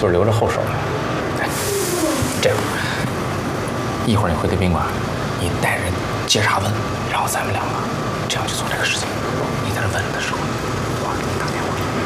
数留着后手呢。哎，这样，一会儿你回到宾馆，你带着接茬问，然后咱们两个这样去做这个事情。